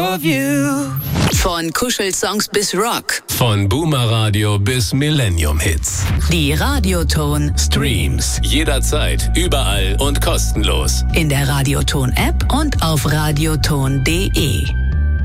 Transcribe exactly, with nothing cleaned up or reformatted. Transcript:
of you. Von Kuschelsongs bis Rock. Von Boomer-Radio bis Millennium-Hits. Die Radioton Streams. Jederzeit, überall und kostenlos. In der Radioton-App und auf radioton punkt de.